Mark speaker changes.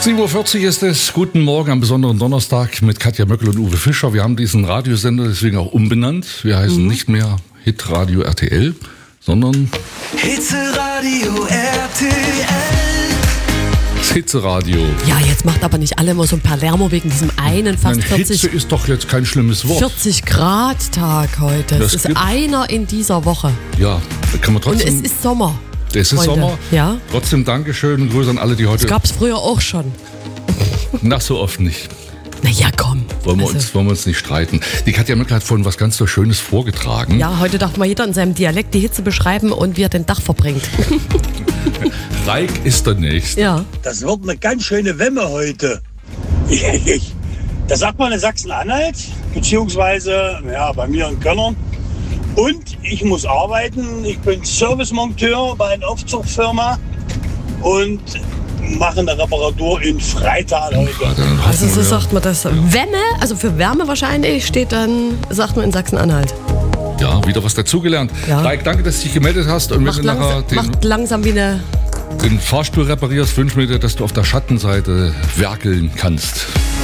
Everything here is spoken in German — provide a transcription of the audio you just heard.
Speaker 1: 7:40 Uhr ist es. Guten Morgen am besonderen Donnerstag mit Katja Möckel und Uwe Fischer. Wir haben diesen Radiosender deswegen auch umbenannt. Wir heißen nicht mehr Hitradio RTL, sondern
Speaker 2: Hitradio RTL.
Speaker 1: das Hitzeradio.
Speaker 3: Ja, jetzt macht aber nicht alle immer so ein Palermo wegen diesem einen fast
Speaker 1: Nein, Hitze
Speaker 3: 40,
Speaker 1: ist doch jetzt kein schlimmes Wort.
Speaker 3: 40 Grad Tag heute.
Speaker 1: Das
Speaker 3: Es ist
Speaker 1: gibt-
Speaker 3: einer in dieser Woche.
Speaker 1: Ja, da kann man
Speaker 3: Und
Speaker 1: trotzdem.
Speaker 3: es ist Sommer.
Speaker 1: Es ist
Speaker 3: Freunde.
Speaker 1: Sommer.
Speaker 3: Ja.
Speaker 1: Trotzdem Dankeschön und Grüße an alle, die heute.
Speaker 3: Das gab es früher auch schon.
Speaker 1: Nach so oft nicht.
Speaker 3: Naja, komm.
Speaker 1: Wollen wir,
Speaker 3: Also,
Speaker 1: uns nicht streiten. Die Katja Möckel hat vorhin was ganz so Schönes vorgetragen.
Speaker 3: ja, heute darf mal jeder in seinem Dialekt die Hitze beschreiben und wie er den Dach verbringt.
Speaker 1: Reik ist der Nächste.
Speaker 3: Ja.
Speaker 4: Das wird eine ganz schöne Wemme heute. Das sagt man in Sachsen-Anhalt, beziehungsweise ja, bei mir in Köln. Und ich muss arbeiten. Ich bin Servicemonteur bei einer Aufzugfirma und mache eine Reparatur in Freital heute.
Speaker 1: Dann
Speaker 3: Also
Speaker 1: hoffen
Speaker 3: so
Speaker 1: wir-
Speaker 3: sagt man das. Wemme, also für Wärme wahrscheinlich, steht dann, sagt man in Sachsen-Anhalt.
Speaker 1: Ja, wieder was dazugelernt.
Speaker 3: Ja.
Speaker 1: Reik, danke, dass du dich gemeldet hast. Und wenn
Speaker 3: Macht,
Speaker 1: du nachher
Speaker 3: macht langsam wie eine...
Speaker 1: den Fahrstuhl reparierst, wünschen wir dir, dass du auf der Schattenseite werkeln kannst.